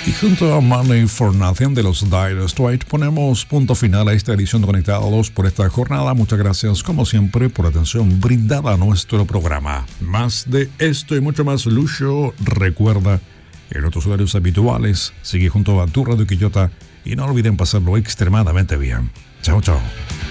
Y junto a Money for Nothing de los Dire Straits ponemos punto final a esta edición de Conectados por esta jornada. Muchas gracias como siempre por la atención brindada a nuestro programa. Más de esto y mucho más lujo. Recuerda, en otros horarios habituales, sigue junto a tu Radio Quillota y no olviden pasarlo extremadamente bien. Chao, chao.